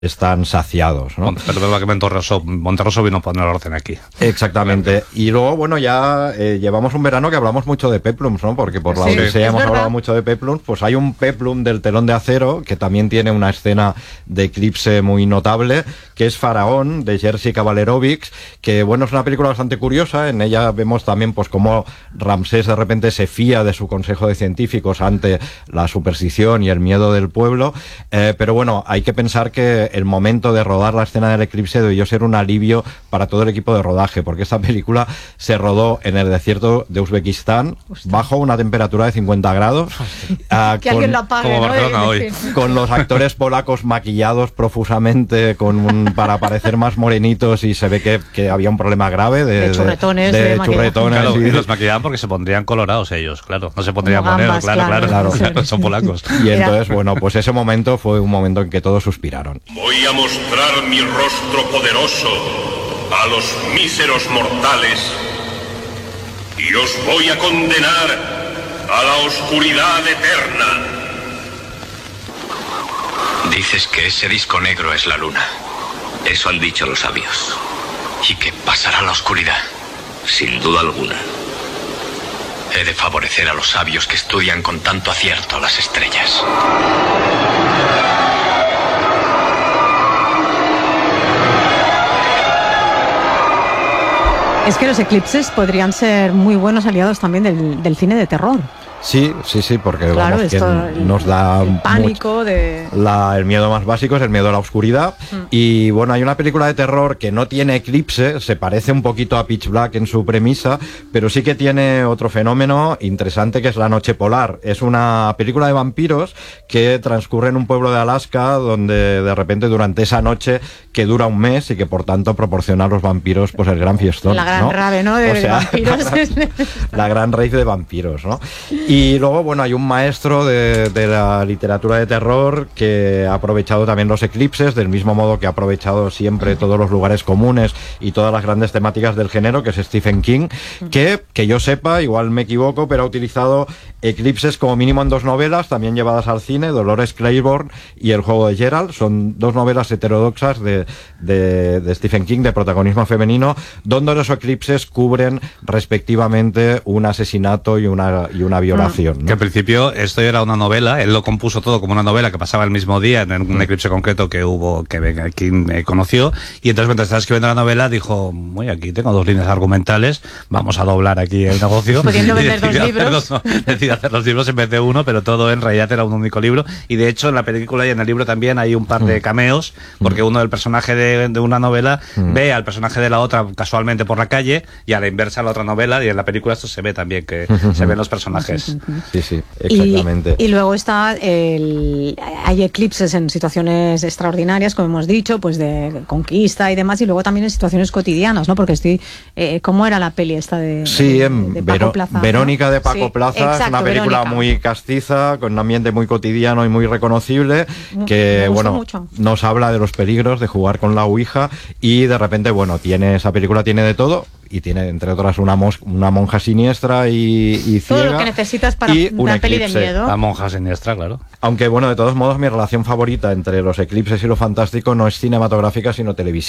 están saciados, ¿no? Pero que Monterroso vino a poner orden aquí. Exactamente. Y luego, bueno, ya llevamos un verano que hablamos mucho de peplums, ¿no? Porque por la Odisea hemos hablado mucho de peplums. Pues hay un peplum del Telón de Acero que también tiene una escena de eclipse muy notable, que es Faraón, de Jerzy Kavallerovics, que, bueno, es una película bastante curiosa. En ella vemos también, pues, cómo Ramsés de repente se fía de su consejo de científicos ante la superstición y el miedo del pueblo. Pero bueno, hay que pensar que el momento de rodar la escena del eclipse debió ser un alivio para todo el equipo de rodaje, porque esta película se rodó en el desierto de Uzbekistán, bajo una temperatura de 50 grados, que alguien lo apague, ¿no? Con los actores polacos maquillados profusamente para parecer más morenitos, y se ve que había un problema grave de churretones. Claro, y los maquillaban porque se pondrían colorados ellos, claro, no se pondrían morenos, claro, son polacos. Y entonces, bueno, pues ese momento fue un momento en que todos suspiraron. Voy a mostrar mi rostro poderoso a los míseros mortales y os voy a condenar a la oscuridad eterna. Dices que ese disco negro es la luna. Eso han dicho los sabios. ¿Y qué pasará a la oscuridad? Sin duda alguna. He de favorecer a los sabios que estudian con tanto acierto las estrellas. Es que los eclipses podrían ser muy buenos aliados también del cine de terror. Sí, porque claro, vamos, que nos da el pánico el miedo más básico es el miedo a la oscuridad. Y bueno, hay una película de terror que no tiene eclipse, se parece un poquito a Pitch Black en su premisa, pero sí que tiene otro fenómeno interesante, que es La Noche Polar. Es una película de vampiros que transcurre en un pueblo de Alaska, donde de repente durante esa noche, que dura un mes y que por tanto proporciona a los vampiros pues el gran fiestón, la gran rave, ¿no? De vampiros. La gran rave de vampiros, ¿no? Y luego, bueno, hay un maestro de la literatura de terror que ha aprovechado también los eclipses, del mismo modo que ha aprovechado siempre todos los lugares comunes y todas las grandes temáticas del género, que es Stephen King, que yo sepa, igual me equivoco, pero ha utilizado eclipses como mínimo en 2 novelas, también llevadas al cine, Dolores Claiborne y El juego de Geralt. Son 2 novelas heterodoxas de Stephen King, de protagonismo femenino, donde los eclipses cubren respectivamente un asesinato y una violación. ¿no? Que en principio esto era una novela, él lo compuso todo como una novela que pasaba el mismo día en un eclipse concreto que King conoció, y entonces mientras estaba escribiendo la novela dijo, aquí tengo 2 líneas argumentales, vamos a doblar aquí el negocio. Pudiendo vender 2 libros. Decidí hacer 2 libros en vez de 1, pero todo en realidad era un único libro, y de hecho en la película y en el libro también hay un par de cameos, porque uno del personaje de una novela ve al personaje de la otra casualmente por la calle, y a la inversa la otra novela, y en la película esto se ve también, que se ven los personajes. Sí, exactamente. Y luego hay eclipses en situaciones extraordinarias, como hemos dicho, pues de conquista y demás, y luego también en situaciones cotidianas, ¿no? Porque ¿cómo era la peli esta de Paco Plaza? Verónica, ¿no? De Paco Plaza, exacto, es una película Verónica, muy castiza, con un ambiente muy cotidiano y muy reconocible, que mucho. Nos habla de los peligros de jugar con la ouija, y de repente, esa película tiene de todo, y tiene, entre otras, una monja siniestra y ciega. Todo lo que necesitas para una peli de miedo. La monja siniestra, claro. Aunque, de todos modos, mi relación favorita entre los eclipses y lo fantástico no es cinematográfica, sino televisiva.